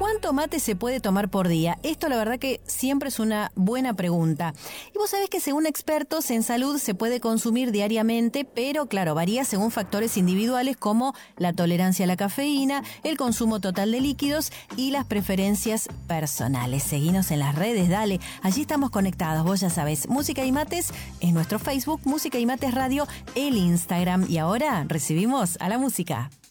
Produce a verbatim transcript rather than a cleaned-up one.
¿cuánto mate se puede tomar por día? Esto la verdad que siempre es una buena pregunta. Y vos sabés que según expertos en salud se puede consumir diariamente, pero claro, varía según factores individuales como la tolerancia a la cafeína, el consumo total de líquidos y las preferencias personales. Seguinos en las redes, dale. Allí estamos conectados, vos ya sabés. Música y Mates es nuestro Facebook, Música y Mates Radio, el Instagram. Y ahora recibimos a la música.